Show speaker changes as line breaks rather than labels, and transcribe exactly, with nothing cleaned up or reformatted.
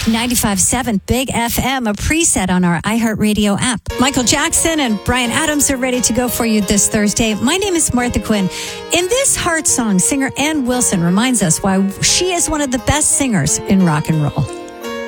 ninety-five point seven Big F M, a preset on our iHeartRadio app. Michael Jackson and Bryan Adams are ready to go for you this Thursday. My name is Martha Quinn. In this heart song, singer Ann Wilson reminds us why she is one of the best singers in rock and roll.